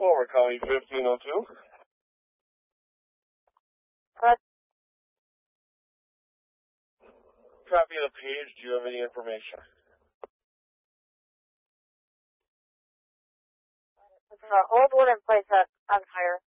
We're calling 1502. Copy of the page. Do you have any information? It's an old wooden place that's on fire.